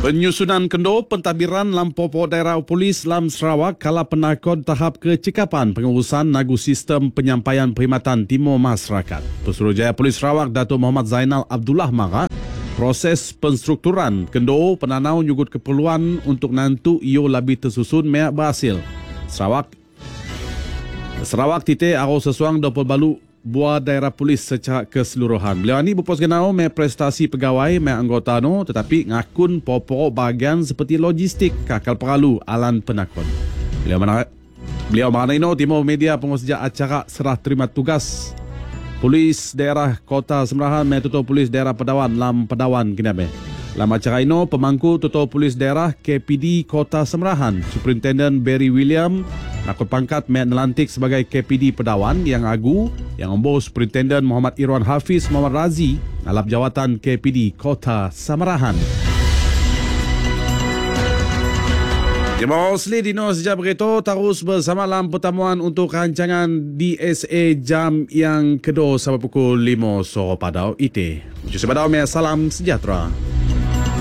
Penyusunan kendo pentadbiran lampau daerah polis lam Sarawak kala penakod tahap kecekapan pengurusan nagu sistem penyampaian perkhidmatan timur masyarakat. Pesuruhjaya Polis Sarawak Datuk Muhammad Zainal Abdullah Mara, proses penstrukturan kendo penanau nyugut keperluan untuk nantu iyo lebih tersusun meak berhasil. Sarawak tite aro sesuang 20 balu buah daerah polis secara keseluruhan. Beliau ini berpos kenau me prestasi pegawai me anggota no tetapi ngakun pokok bahagian seperti logistik kakal peralu alan penakon. Beliau mana ino Timur Media pengusaha acara serah terima tugas Polis Daerah Kota Semerahan me tutup Polis Daerah Pedawan lam Pedawan kinabe. Dalam acara ino, pemangku tutup Polis Daerah KPD Kota Semerahan, Superintendent Barry William, nakut pangkat melantik sebagai KPD Pedawan yang agu, yang membawa Superintendent Muhammad Irwan Hafiz Muhammad Razi alap jawatan KPD Kota Semerahan. Jemaah Osli Dino sejak berito terus bersama dalam pertemuan untuk rancangan DSA jam yang kedua sampai pukul 5 sore pada IT. Salam sejahtera.